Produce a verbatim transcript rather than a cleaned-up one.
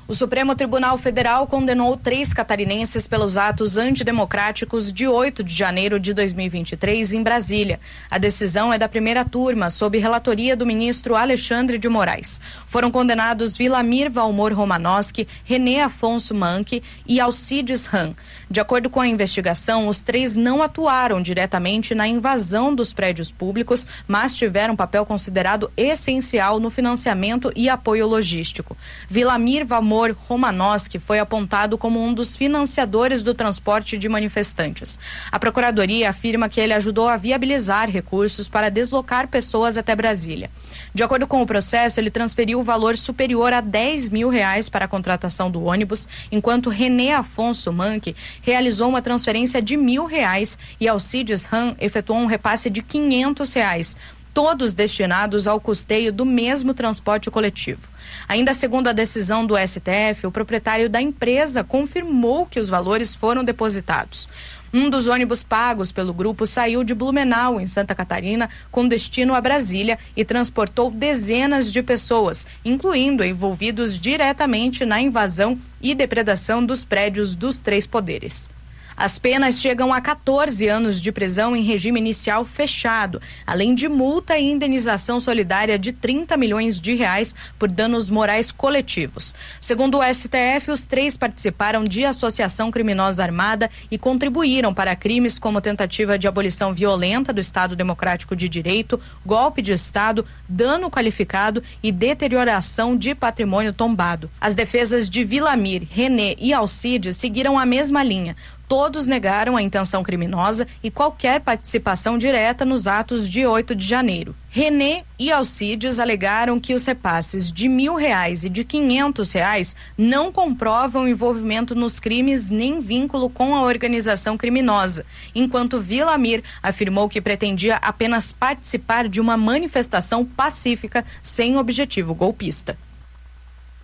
O Supremo Tribunal Federal condenou três catarinenses pelos atos antidemocráticos de oito de janeiro de dois mil e vinte e três em Brasília. A decisão é da primeira turma, sob relatoria do ministro Alexandre de Moraes. Foram condenados Vilamir Valmor Romanowski, René Afonso Manque e Alcides Ram. De acordo com a investigação, os três não atuaram diretamente na invasão dos prédios públicos, mas tiveram papel considerado essencial no financiamento e apoio logístico. Vilamir Valmor Romanowski foi apontado como um dos financiadores do transporte de manifestantes. A Procuradoria afirma que ele ajudou a viabilizar recursos para deslocar pessoas até Brasília. De acordo com o processo, ele transferiu o valor superior a dez mil reais para a contratação do ônibus, enquanto René Afonso Manque realizou uma transferência de mil reais e Alcides Ram efetuou um repasse de quinhentos reais. Todos destinados ao custeio do mesmo transporte coletivo. Ainda segundo a decisão do S T F, o proprietário da empresa confirmou que os valores foram depositados. Um dos ônibus pagos pelo grupo saiu de Blumenau, em Santa Catarina, com destino a Brasília e transportou dezenas de pessoas, incluindo envolvidos diretamente na invasão e depredação dos prédios dos três poderes. As penas chegam a quatorze anos de prisão em regime inicial fechado, além de multa e indenização solidária de trinta milhões de reais por danos morais coletivos. Segundo o S T F, os três participaram de associação criminosa armada e contribuíram para crimes como tentativa de abolição violenta do Estado Democrático de Direito, golpe de Estado, dano qualificado e deterioração de patrimônio tombado. As defesas de Vilamir, René e Alcides seguiram a mesma linha. Todos negaram a intenção criminosa e qualquer participação direta nos atos de oito de janeiro. René e Alcides alegaram que os repasses de mil reais e de quinhentos reais não comprovam envolvimento nos crimes nem vínculo com a organização criminosa, enquanto Vilamir afirmou que pretendia apenas participar de uma manifestação pacífica sem objetivo golpista.